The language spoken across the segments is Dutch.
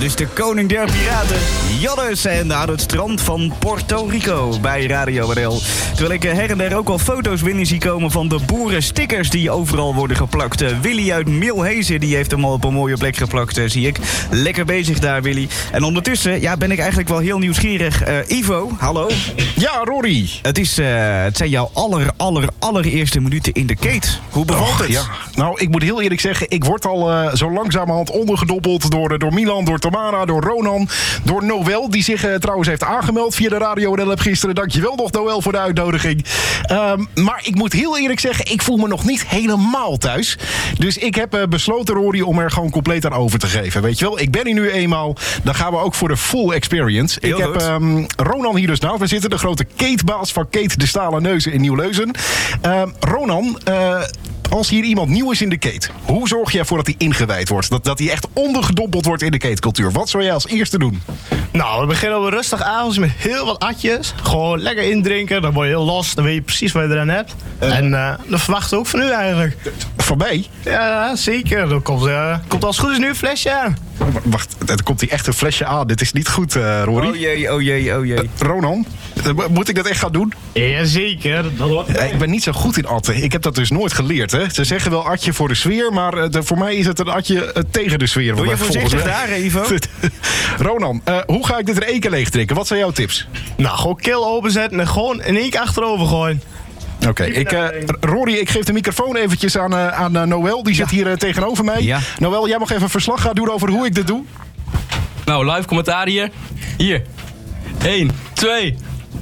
Het is de koning der piraten, Jannes, en aan het strand van Puerto Rico bij Radio NL. Terwijl ik her en der ook al foto's binnen zie komen van de boerenstickers die overal worden geplakt. Willy uit Milhezen, die heeft hem al op een mooie plek geplakt, zie ik. Lekker bezig daar, Willy. En ondertussen ben ik eigenlijk wel heel nieuwsgierig. Ivo, hallo. Ja, Rory. Het zijn jouw allereerste minuten in de Kate. Hoe bevalt het? Ja. Nou, ik moet heel eerlijk zeggen, ik word al zo langzamerhand ondergedompeld door Milan, door Tamara, door Ronan, door Noël, die zich trouwens heeft aangemeld via de Radio NL gisteren. Dankjewel nog, Noël, voor de uitnodiging. Maar ik moet heel eerlijk zeggen, ik voel me nog niet helemaal thuis. Dus ik heb besloten, Rory, om er gewoon compleet aan over te geven. Weet je wel, ik ben hier nu eenmaal. Dan gaan we ook voor de full experience. Heel ik heb Ronan hier dus naast me zitten, de grote Kate-baas van Kate de Stalen Neuzen in Nieuw-Leuzen. Ronan, als hier iemand nieuw is in de Kate, hoe zorg je ervoor dat hij ingewijd wordt? Dat hij echt ondergedompeld wordt in de Kate-cultuur. Wat zou jij als eerste doen? Nou, we beginnen op een rustig avond met heel wat atjes. Gewoon lekker indrinken, dan word je heel los. Dan weet je precies wat je erin hebt. En dat verwachten we ook van u eigenlijk. Van mij? Ja, zeker. Dan komt als het goed is nu een flesje aan. Wacht, er komt hier echt een flesje aan. Dit is niet goed, Rory. Oh jee. Ronan, moet ik dat echt gaan doen? Jazeker. Ik ben niet zo goed in atten. Ik heb dat dus nooit geleerd. Hè? Ze zeggen wel atje voor de sfeer, maar voor mij is het een atje tegen de sfeer. Doe je voorzichtig daar, Ivo? Ronan, hoe ga ik dit er één keer leeg drinken? Wat zijn jouw tips? Nou, gewoon keel openzetten en gewoon in één keer achterover gooien. Oké, Rory, ik geef de microfoon eventjes aan Noël. Die zit hier tegenover mij. Ja. Noël, jij mag even een verslag gaan doen over hoe ik dit doe. Nou, live commentaar hier. Hier. 1, 2.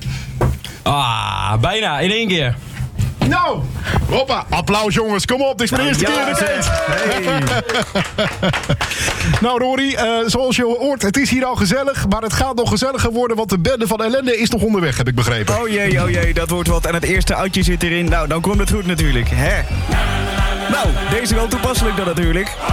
Bijna in één keer. Nou, hoppa, applaus jongens, kom op, dit is mijn eerste keer in de Kate. Hey. Nou Rory, zoals je hoort, het is hier al gezellig, maar het gaat nog gezelliger worden, want de bende van ellende is nog onderweg, heb ik begrepen. Oh jee, dat wordt wat. En het eerste uitje zit erin. Nou, dan komt het goed natuurlijk. Hè? Nou, deze wel toepasselijk dan natuurlijk.